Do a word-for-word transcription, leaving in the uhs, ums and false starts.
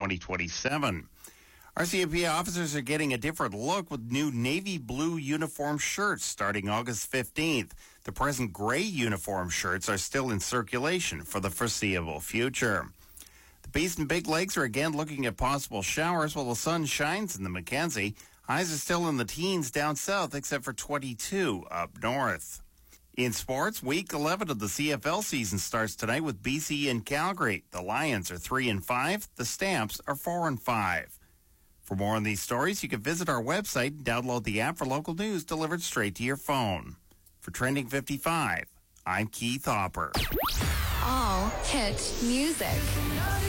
twenty twenty-seven. R C M P officers are getting a different look with new navy blue uniform shirts starting August fifteenth. The present gray uniform shirts are still in circulation for the foreseeable future. The Beast and Big Lakes are again looking at possible showers while the sun shines in the Mackenzie. Highs are still in the teens down south except for twenty-two up north. In sports, week eleven of the C F L season starts tonight with B C and Calgary. The Lions are three and five. The Stamps are four and five. For more on these stories, you can visit our website and download the app for local news delivered straight to your phone. For Trending fifty-five, I'm Keith Hopper. All hit music.